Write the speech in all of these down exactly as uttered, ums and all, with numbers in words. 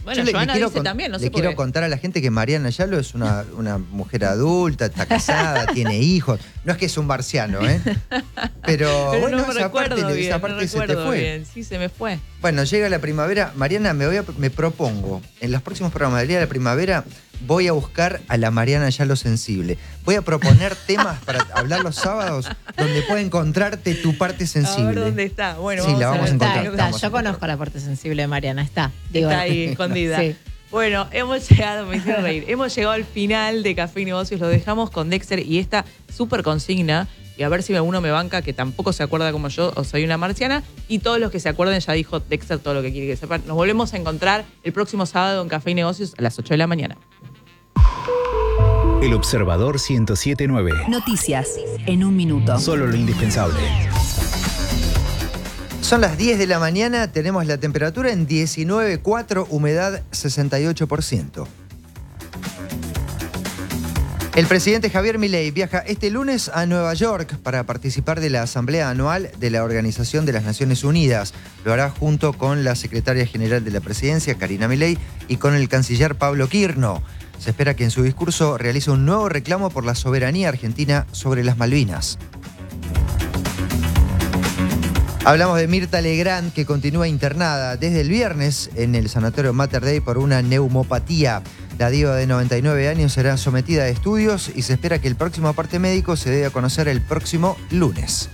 Bueno, le, Joana le quiero dice con, también, no sé Le por quiero qué. contar a la gente que Mariana Yalo es una, una mujer adulta, está casada, tiene hijos. No es que es un marciano, ¿eh? Pero, Pero bueno, no me esa parte, recuerdo bien, esa parte no se te recuerdo fue. bien. Sí, se me fue. Bueno, llega la primavera. Mariana, me, voy a, me propongo, en los próximos programas del Día de la Primavera, voy a buscar a la Mariana Yalo sensible. Voy a proponer temas para hablar los sábados donde pueda encontrarte tu parte sensible. A ver dónde está. Bueno, Sí, vamos la a vamos a ver. encontrar. Está, la está. vamos a Yo encontrar. conozco la parte sensible de Mariana, está. Digo, Está ahí, escondida. Sí. Bueno, hemos llegado, me hicieron reír, hemos llegado al final de Café y Negocios, lo dejamos con Dexter y esta súper consigna, y a ver si alguno me banca que tampoco se acuerda como yo o soy una marciana, y todos los que se acuerden, ya dijo Dexter todo lo que quiere que sepan. Nos volvemos a encontrar el próximo sábado en Café y Negocios a las ocho de la mañana. El Observador ciento siete punto nueve. Noticias en un minuto. Solo lo indispensable. Son las diez de la mañana, tenemos la temperatura en diecinueve coma cuatro, humedad sesenta y ocho por ciento. El presidente Javier Milei viaja este lunes a Nueva York para participar de la Asamblea Anual de la Organización de las Naciones Unidas. Lo hará junto con la secretaria general de la presidencia, Karina Milei, y con el canciller Pablo Quirno. Se espera que en su discurso realice un nuevo reclamo por la soberanía argentina sobre las Malvinas. Hablamos de Mirta Legrand, que continúa internada desde el viernes en el sanatorio Mater Dei por una neumopatía. La diva de noventa y nueve años será sometida a estudios y se espera que el próximo parte médico se dé a conocer el próximo lunes.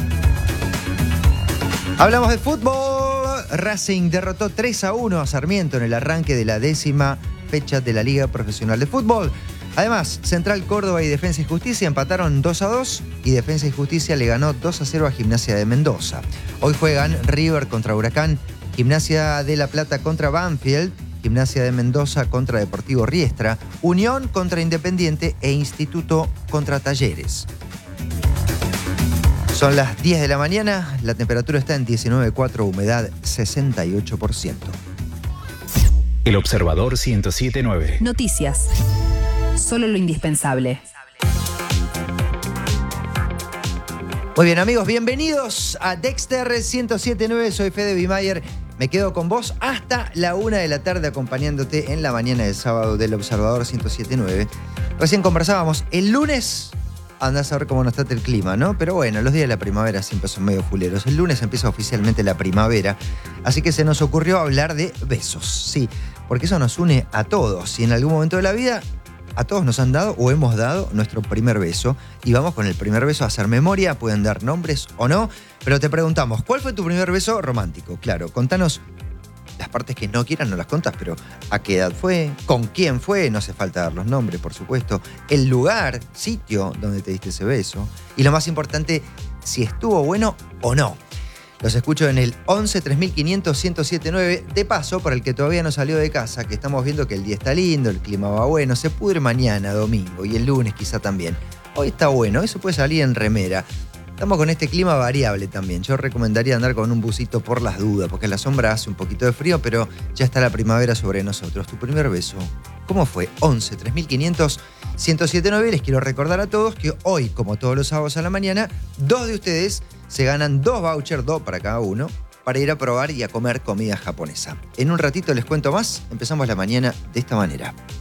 Hablamos de fútbol. Racing derrotó tres a uno a Sarmiento en el arranque de la décima fecha de la Liga Profesional de Fútbol. Además, Central Córdoba y Defensa y Justicia empataron dos a dos y Defensa y Justicia le ganó dos a cero a Gimnasia de Mendoza. Hoy juegan River contra Huracán, Gimnasia de La Plata contra Banfield, Gimnasia de Mendoza contra Deportivo Riestra, Unión contra Independiente e Instituto contra Talleres. Son las diez de la mañana, la temperatura está en diecinueve coma cuatro, humedad sesenta y ocho por ciento. El Observador ciento siete punto nueve. Noticias. Solo lo indispensable. Muy bien, amigos, bienvenidos a Dexter ciento siete punto nueve. Soy Fede Bimayer. Me quedo con vos hasta la una de la tarde acompañándote en la mañana del sábado del Observador ciento siete punto nueve. Recién conversábamos, el lunes andás a ver cómo nos trata el clima, ¿no? Pero bueno, los días de la primavera siempre son medio fuleros. El lunes empieza oficialmente la primavera, así que se nos ocurrió hablar de besos, sí, porque eso nos une a todos y en algún momento de la vida a todos nos han dado o hemos dado nuestro primer beso. Y vamos con el primer beso a hacer memoria. Pueden dar nombres o no. Pero te preguntamos, ¿cuál fue tu primer beso romántico? Claro, contanos las partes que no quieran, no las contás, pero ¿a qué edad fue? ¿Con quién fue? No hace falta dar los nombres, por supuesto. El lugar, sitio donde te diste ese beso. Y lo más importante, si estuvo bueno o no. Los escucho en el once tres mil quinientos ciento siete nueve. De paso, para el que todavía no salió de casa, que estamos viendo que el día está lindo, el clima va bueno, se pudre mañana, domingo, y el lunes quizá también. Hoy está bueno, hoy se puede salir en remera. Estamos con este clima variable también. Yo recomendaría andar con un busito por las dudas, porque en la sombra hace un poquito de frío, pero ya está la primavera sobre nosotros. Tu primer beso, ¿cómo fue? once tres mil quinientos ciento siete nueve. Les quiero recordar a todos que hoy, como todos los sábados a la mañana, dos de ustedes se ganan dos vouchers, dos para cada uno, para ir a probar y a comer comida japonesa. En un ratito les cuento más. Empezamos la mañana de esta manera.